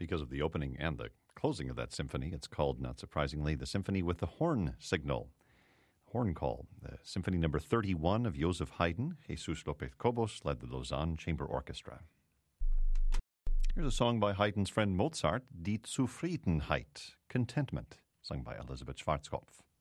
because of the opening and the closing of that symphony. It's called, not surprisingly, the Symphony with the Horn Signal. Horn Call, the Symphony number 31 of Joseph Haydn. Jesus Lopez Cobos led the Lausanne Chamber Orchestra. Here's a song by Haydn's friend Mozart, Die Zufriedenheit, Contentment, sung by Elisabeth Schwarzkopf.